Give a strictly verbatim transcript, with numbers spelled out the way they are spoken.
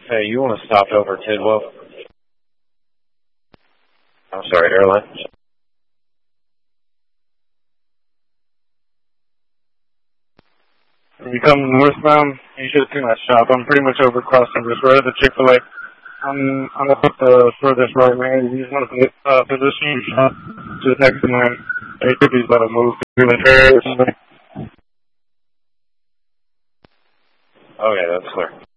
Hey, you want to stop over Tidwell? I'm sorry, airline. If you come northbound, you should have seen that shop. I'm pretty much over crossing this road, the Chick-fil-A. I'm, I'm up at the furthest right lane. You just want to uh, position your shop just next to mine. Hey, could be about to move to the trail or something. Okay, that's clear.